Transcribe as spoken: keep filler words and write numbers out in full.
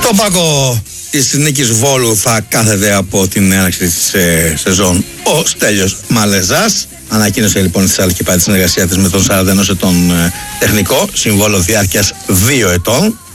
Στον πάγκο της Νίκης Βόλου θα κάθεται από την έναρξη της ε, σεζόν ο Στέλιος Μαλεζάς. Ανακοίνωσε λοιπόν η Θεσσαλονίκη τη συνεργασία της με τον σαράντα ενός ετών ε, τεχνικό, συμβόλαιο διάρκειας δύο ετών.